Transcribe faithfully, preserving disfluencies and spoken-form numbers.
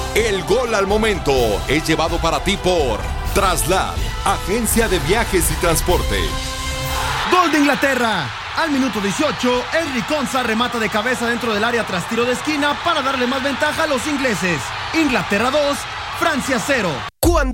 El gol al momento es llevado para ti por Traslad, agencia de viajes y transporte. Gol de Inglaterra. Al minuto dieciocho, Henry Konsa remata de cabeza dentro del área tras tiro de esquina para darle más ventaja a los ingleses. Inglaterra dos, Francia cero. Cuando